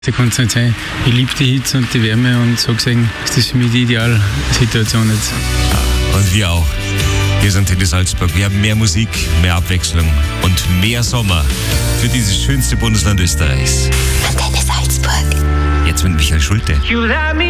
Da kann es nicht sein. Ich liebe die Hitze und die Wärme und so gesehen ist das für mich die Idealsituation jetzt. Und wir auch. Wir sind Tele Salzburg. Wir haben mehr Musik, mehr Abwechslung und mehr Sommer für dieses schönste Bundesland Österreichs. Antenne Salzburg. Jetzt mit Michael Schulte.